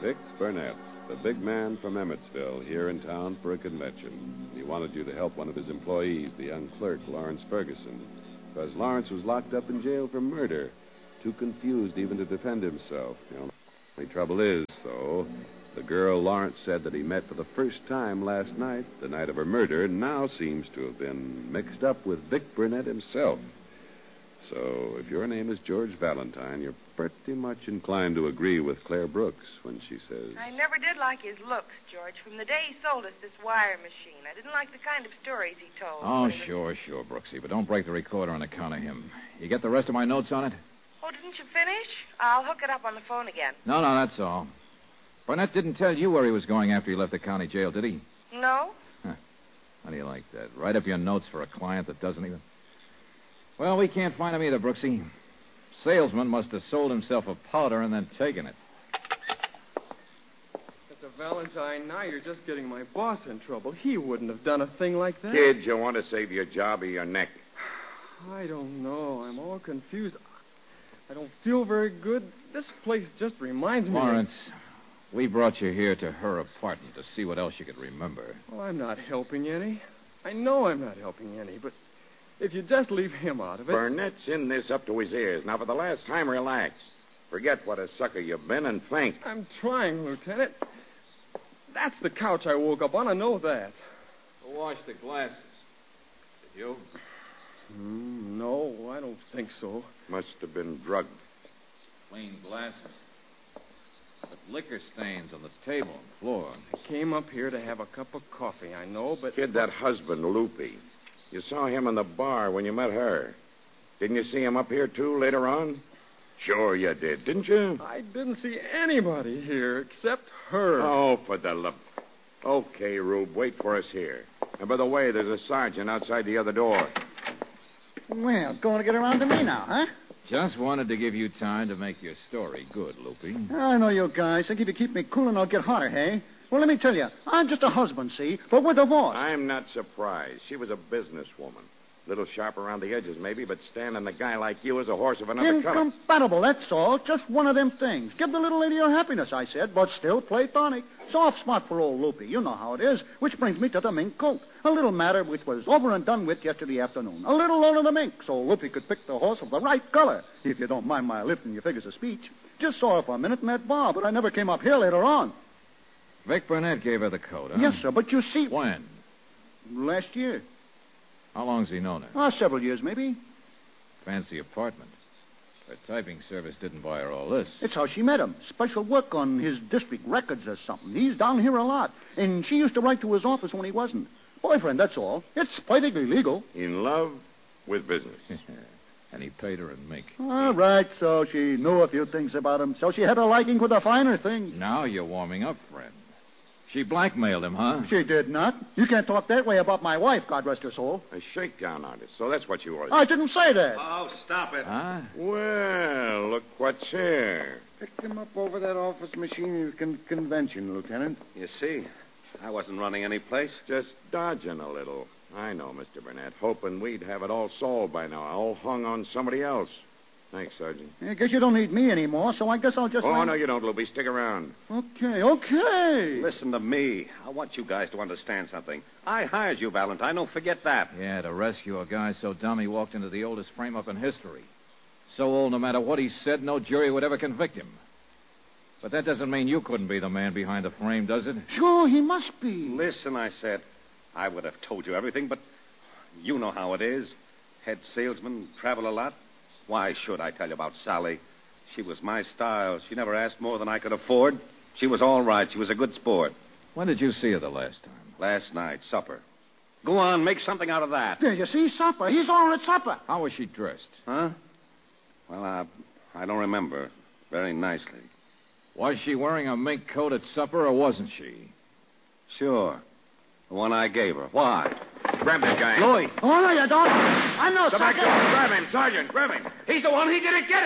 Vic Burnett, the big man from Emmetsville, here in town for a convention. He wanted you to help one of his employees, the young clerk, Lawrence Ferguson, because Lawrence was locked up in jail for murder, too confused even to defend himself. The only trouble is, though, the girl Lawrence said that he met for the first time last night, the night of her murder, now seems to have been mixed up with Vic Burnett himself. So, if your name is George Valentine, you're pretty much inclined to agree with Claire Brooks when she says... I never did like his looks, George, from the day he sold us this wire machine. I didn't like the kind of stories he told. Oh, sure, Brooksy, but don't break the recorder on account of him. You get the rest of my notes on it? Oh, didn't you finish? I'll hook it up on the phone again. No, that's all. Burnett didn't tell you where he was going after he left the county jail, did he? No. Huh. How do you like that? Write up your notes for a client that doesn't even... Well, we can't find him either, Brooksy. Salesman must have sold himself a powder and then taken it. Mr. Valentine, now you're just getting my boss in trouble. He wouldn't have done a thing like that. Kid, you want to save your job or your neck? I don't know. I'm all confused. I don't feel very good. This place just reminds me... Lawrence, we brought you here to her apartment to see what else you could remember. Well, I'm not helping any. I know I'm not helping any, but... if you just leave him out of it... Burnett's in this up to his ears. Now, for the last time, relax. Forget what a sucker you've been and think. I'm trying, Lieutenant. That's the couch I woke up on. I know that. Go wash the glasses. Did you? No, I don't think so. Must have been drugged. Clean glasses. But liquor stains on the table and floor. I came up here to have a cup of coffee, I know, but... Kid, that husband, Loopy. You saw him in the bar when you met her. Didn't you see him up here, too, later on? Sure you did, didn't you? I didn't see anybody here except her. Oh, for the love... Okay, Rube, wait for us here. And by the way, there's a sergeant outside the other door. Well, going to get around to me now, huh? Just wanted to give you time to make your story good, Loopy. I know you guys. Think if you keep me cool and I'll get hotter, hey? Well, let me tell you, I'm just a husband, see? But we're divorced. I'm not surprised. She was a businesswoman. Little sharp around the edges, maybe, but standing a guy like you as a horse of another color. Incompatible, that's all. Just one of them things. Give the little lady her happiness, I said, but still platonic. Soft spot for old Loopy. You know how it is. Which brings me to the mink coat. A little matter which was over and done with yesterday afternoon. A little loan of the mink, so Loopy could pick the horse of the right color. If you don't mind my lifting your figures of speech. Just saw her for a minute in that bar, but I never came up here later on. Vic Burnett gave her the coat, huh? Yes, sir, but you see... When? Last year. How long's he known her? Several years, maybe. Fancy apartment. Her typing service didn't buy her all this. It's how she met him. Special work on his district records or something. He's down here a lot. And she used to write to his office when he wasn't. Boyfriend, that's all. It's perfectly legal. In love with business. And he paid her in mink. All right, so she knew a few things about him. So she had a liking for the finer things. Now you're warming up, friend. She blackmailed him, huh? She did not. You can't talk that way about my wife, God rest her soul. A shakedown artist, so that's what you was. I didn't say that. Oh, stop it. Huh? Well, look what's here. Picked him up over that office machine at the convention, Lieutenant. You see, I wasn't running any place. Just dodging a little. I know, Mr. Burnett. Hoping we'd have it all solved by now. All hung on somebody else. Thanks, Sergeant. I guess you don't need me anymore, so I guess I'll just... Oh, no, you don't, Loopy. Stick around. Okay. Listen to me. I want you guys to understand something. I hired you, Valentine. Don't forget that. Yeah, to rescue a guy so dumb he walked into the oldest frame-up in history. So old, no matter what he said, no jury would ever convict him. But that doesn't mean you couldn't be the man behind the frame, does it? Sure, he must be. Listen, I said. I would have told you everything, but you know how it is. Head salesman, travel a lot. Why should I tell you about Sally? She was my style. She never asked more than I could afford. She was all right. She was a good sport. When did you see her the last time? Last night, supper. Go on, make something out of that. There, you see, supper. He's all at supper. How was she dressed? Huh? Well, I don't remember. Very nicely. Was she wearing a mink coat at supper, or wasn't she? Sure. The one I gave her. Why? Grab that guy. Louis. Oh, no, you don't. I know, Go back door. Grab him, Sergeant. Grab him. He's the one. He did it. Get him.